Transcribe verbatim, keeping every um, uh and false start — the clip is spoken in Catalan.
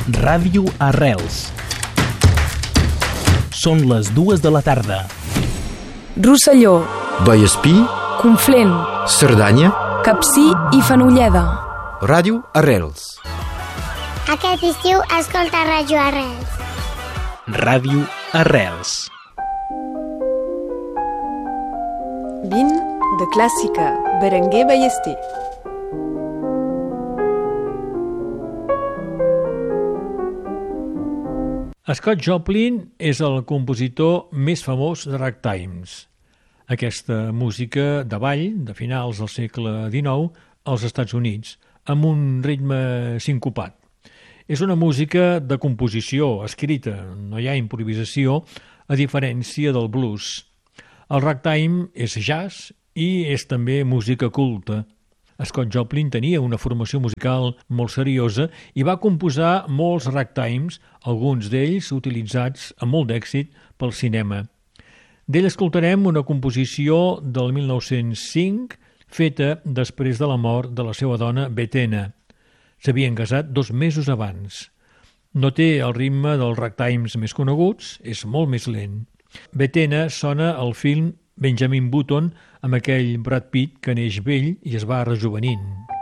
Ràdio Arrels. Són les dues de la tarda. Rosselló, Vallespí, Conflent, Cerdanya, Capcir i Fenolleda. Ràdio Arrels. Aquest estiu escolta Ràdio Arrels. Ràdio Arrels. vint de clàssica, Berenguer Ballester. Scott Joplin és el compositor més famós de ragtimes, aquesta música de ball de finals del segle dinou als Estats Units, amb un ritme sincopat. És una música de composició escrita, no hi ha improvisació, a diferència del blues. El ragtime és jazz i és també música culta. Scott Joplin tenia una formació musical molt seriosa i va composar molts ragtimes, alguns d'ells utilitzats amb molt d'èxit pel cinema. D'ell escoltarem una composició del mil nou-cents cinc feta després de la mort de la seva dona Betena. S'havien casat dos mesos abans. No té el ritme dels ragtimes més coneguts, és molt més lent. Betena sona al film Benjamin Button amb aquell Brad Pitt que neix vell i es va rejovenint.